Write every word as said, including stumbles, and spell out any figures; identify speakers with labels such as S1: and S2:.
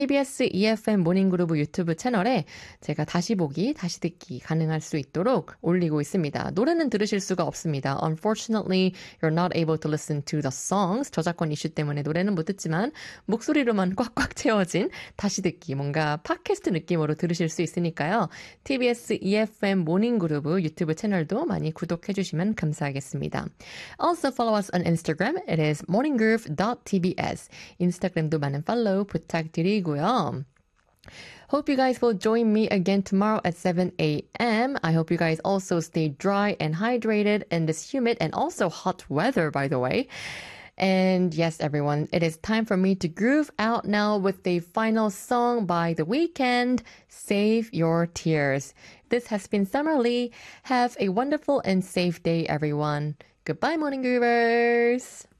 S1: 티비에스 이에프엠 모닝그루브 유튜브 채널에 제가 다시 보기, 다시 듣기 가능할 수 있도록 올리고 있습니다. 노래는 들으실 수가 없습니다. Unfortunately, you're not able to listen to the songs. 저작권 이슈 때문에 노래는 못 듣지만 목소리로만 꽉꽉 채워진 다시 듣기, 뭔가 팟캐스트 느낌으로 들으실 수 있으니까요. 티비에스 이에프엠 모닝그루브 유튜브 채널도 많이 구독해 주시면 감사하겠습니다. Also follow us on Instagram. It is morninggroove.tbs. 인스타그램도 많은 팔로우 부탁드리고요. Hope you guys will join me again tomorrow at seven a.m. I hope you guys also stay dry and hydrated in this humid and also hot weather, by the way. And yes, everyone, it is time for me to groove out now with the final song by The Weeknd, Save Your Tears. This has been Summer Lee. Have a wonderful and safe day, everyone. Goodbye, Morning Groovers!